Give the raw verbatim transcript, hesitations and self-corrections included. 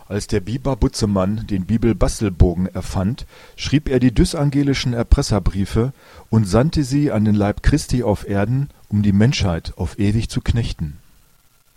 Als der Biber Butzemann den Bibel-Bastelbogen erfand, schrieb er die dysανgelischen Erpresserbriefe und sandte sie an den Leib Christi auf Erden, um die Menschheit auf ewig zu knechten